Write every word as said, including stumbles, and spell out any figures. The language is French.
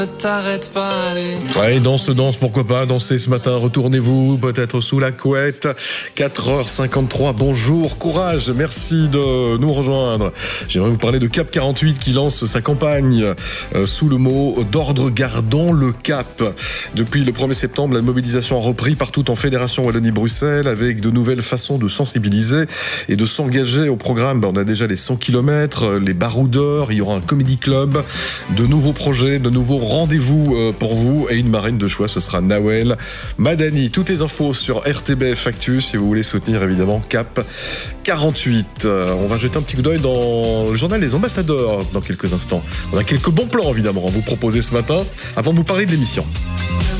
T'arrêtes pas, allez. Ouais, danse, danse, pourquoi pas danser ce matin, retournez-vous peut-être sous la couette. quatre heures cinquante-trois, bonjour, courage, merci de nous rejoindre. J'aimerais vous parler de Cap quarante-huit qui lance sa campagne euh, sous le mot d'ordre gardons le cap. Depuis le premier septembre, la mobilisation a repris partout en Fédération Wallonie-Bruxelles avec de nouvelles façons de sensibiliser et de s'engager au programme. Ben, on a déjà les cent kilomètres, les baroudeurs, il y aura un comedy club, de nouveaux projets, de nouveaux rendez-vous pour vous et une marraine de choix, ce sera Nawel Madani. Toutes les infos sur R T B F Actu si vous voulez soutenir évidemment Cap quarante-huit. On va jeter un petit coup d'œil dans le journal des ambassadeurs dans quelques instants. On a quelques bons plans évidemment à vous proposer ce matin avant de vous parler de l'émission.